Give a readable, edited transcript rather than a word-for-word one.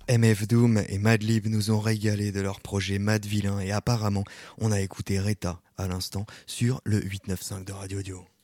MF Doom et Madlib nous ont régalé de leur projet Mad Villain et apparemment on a écouté Reta à l'instant sur le 895 de Radio Dio.